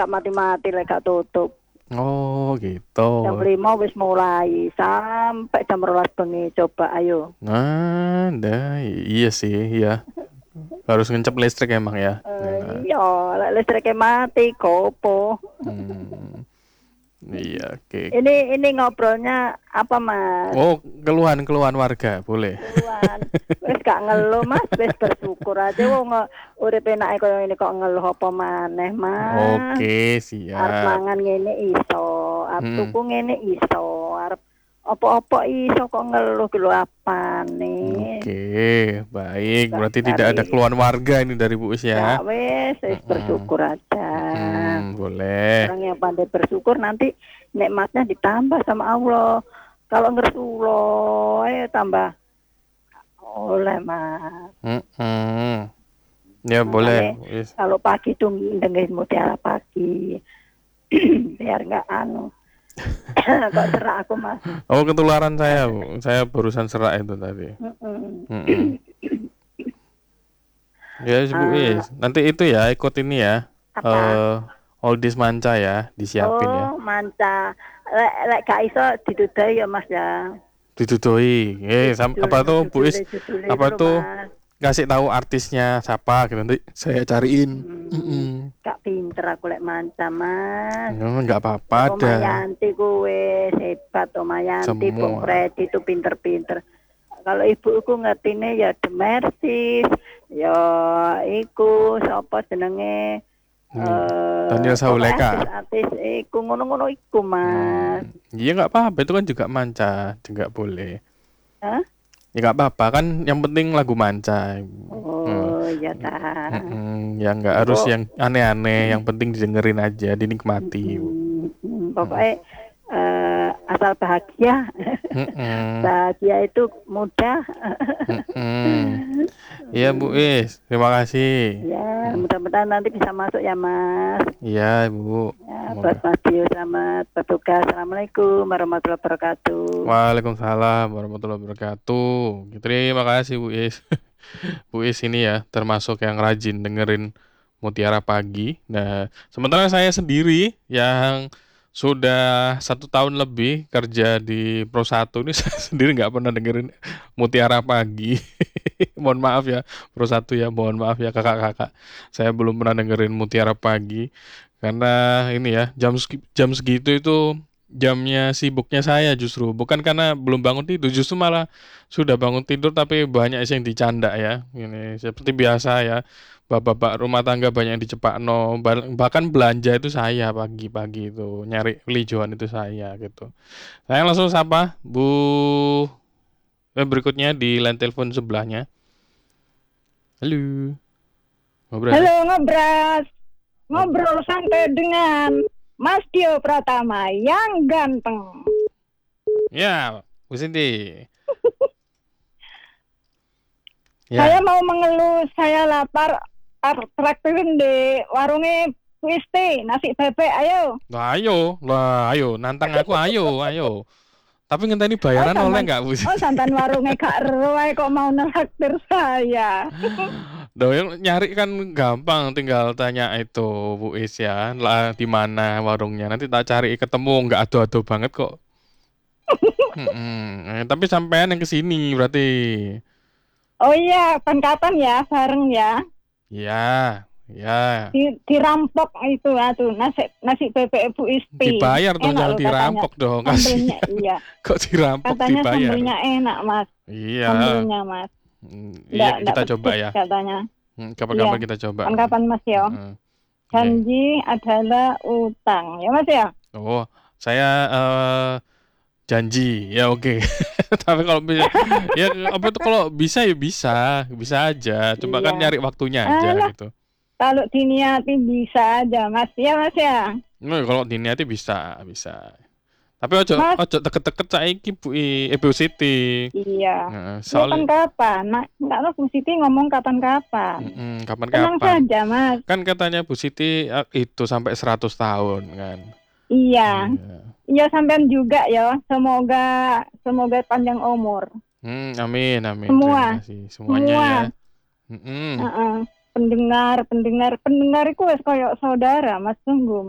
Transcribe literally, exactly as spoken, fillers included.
gak mati-mati lek gak tutup. Oh, gitu. Jam lima wis mulai sampai jam dua belas bengi coba ayo. Nah, dah, iya sih, iya. Harus ngencep listrik emang ya. Uh, iya, lek listriknya mati kopo. Hmm. Iya, oke. Okay. Ini ini ngobrolnya apa, Mas? Oh, keluhan-keluhan warga, boleh. Keluhan. Wis gak ngeluh, Mas, wis bersyukur aja wong urip enake koyo ngene kok ngeluh apa maneh, Mas. Oke, siap. Arep mangan ngene iso, arep Hmm. tuku ngene iso, arep apa-apa iso kok ngeluh ki lho apane. Oke, baik. Berarti dari, tidak ada keluhan warga ini dari Bu Is ya. Ya wis, wis bersyukur aja. Hmm, boleh. Orang yang pandai bersyukur nanti nikmatnya ditambah sama Allah. Kalau ngersulo, eh tambah oleh, Mas. Hmm. Ya boleh. Yes. Kalau pagi tuh dengerin mutiara pagi, biar nggak anu. Kok serak aku, Mas? Oh, ketularan saya, Bu. Saya barusan serak itu tadi. Mm-mm. Ya, Bu Is. Nanti itu ya, ikut ini ya. Apa? Uh, Oldies manca ya, disiapin oh, ya. Oh, manca. Lek lek gak iso didudai ya, Mas ya. Didudoi. Eh, sam- apa tuh Bu Is? Apa tuh? Kasih tahu artisnya siapa gitu, nanti saya cariin. Hmm, gak pinter aku lek manca, Mas. No, gak apa-apa dah. Mayanti kuwe hebat, Mayanti Bung Freddy itu pinter-pinter. Kalau ibuku ngertine ya The Mercies, ya iku sapa jenenge Hmm. Uh, Daniel Sauleka. Artis iku ngono-ngono iku, Mas. Iya hmm. nggak apa-apa, itu kan juga manca, juga boleh. Hah? Ya nggak apa-apa kan, yang penting lagu manca. Oh hmm. ya ta. Hmm, ya nggak harus yang aneh-aneh, yang penting didengerin aja, dinikmati. Hmm. Hmm. Pokoknya uh, asal bahagia. Bahagia itu mudah. Iya Bu Is, terima kasih. Ya, mudah-mudahan nanti bisa masuk ya, Mas. Iya Bu. Ya, buat Mas Dio selamat bertugas. Assalamualaikum warahmatullahi wabarakatuh. Waalaikumsalam warahmatullahi wabarakatuh. Terima kasih Bu Is. Bu Is ini ya termasuk yang rajin dengerin Mutiara Pagi. Nah, sementara saya sendiri yang sudah satu tahun lebih kerja di Pro satu ini, saya sendiri nggak pernah dengerin Mutiara Pagi. Mohon maaf ya Pro satu ya, mohon maaf ya kakak-kakak. Saya belum pernah dengerin Mutiara Pagi karena ini ya jam jam segitu itu jamnya sibuknya saya justru, bukan karena belum bangun tidur, justru malah sudah bangun tidur tapi banyak yang dicanda ya. Ini seperti biasa ya. Bapak-bapak rumah tangga banyak yang dicepakno, bahkan belanja itu saya pagi-pagi itu, nyari hijauan itu saya gitu. Saya langsung sapa Bu eh, berikutnya di line telepon sebelahnya. Halo. Ngobras. Halo ngobras. Ngobrol santai dengan Mas Dio Pratama yang ganteng. Ya, Bu Cindy. Ya. Saya mau mengeluh, saya lapar. Traktirin di warungnya Wisti, nasi bebek, ayo. Lah ayo, lah ayo, nantang aku, ayo, ayo. Tapi ngenteni bayaran oh, oleh nggak Bu? Oh santan warungnya Kak Roy kok mau nelaktir saya. Doyong nyari kan gampang, tinggal tanya itu Bu Is ya, lah di mana warungnya. Nanti tak cari ketemu, nggak ado-ado banget kok. hmm, eh, tapi sampean yang kesini berarti. Oh iya, kapan-kapan ya, bareng ya. Iya, iya. Di, dirampok itu atuh nasi nasi bebek Bu Isti. Dibayar dong, jangan dirampok dong. Sambelnya iya. Kok dirampok katanya dibayar? Katanya sambelnya enak, Mas. Iya. Sambelnya, Mas. Hmm, iya, nggak, kita coba ya. Katanya. Hmm, kapan-kapan iya. kita coba. Kapan-kapan Mas ya. Hmm. Janji yeah. adalah utang, ya Mas ya. Oh, saya uh, janji, ya oke. Okay. Tapi kalau bisa, ya apa itu kalau bisa ya bisa, bisa aja. Coba iya. kan nyari waktunya aja Alah. gitu. Kalau diniati bisa aja, Mas. Ya, Mas ya. Nah, kalau diniati bisa, bisa. Tapi ojo ojo deket-deket saiki Bu eh Bu Siti. Iya. Nah, soal... Kapan-kapan? Nah, enggak tahu Bu Siti ngomong kapan-kapan. Mm-mm, kapan-kapan. Tenang saja, Mas. Kan katanya Bu Siti itu sampai seratus tahun kan. Iya. Iya, iya sampean juga ya. Semoga semoga panjang umur. Hmm, amin, amin. Semua. Terima kasih semuanya Semua. ya. Mm-mm. Uh-uh. Pendengar, pendengar, pendengar itu wes koyo saudara, Mas, tunggu.